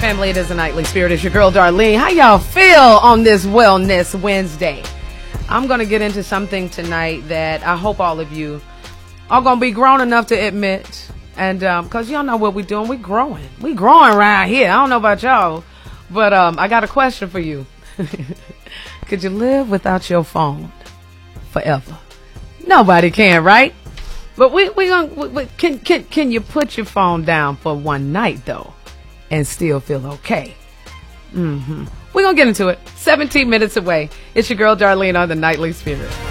family. It is a Nightly Spirit. It's your girl, Darlene. How y'all feel on this Wellness Wednesday? I'm going to get into something tonight that I hope all of you are going to be grown enough to admit. And because y'all know what we're doing. We're growing. We're growing around here. I don't know about y'all, but I got a question for you. Could you live without your phone forever? Nobody can, right? But can you put your phone down for one night though, and still feel okay? We're gonna get into it. 17 minutes away. It's your girl Darlene on the Nightly Spirit.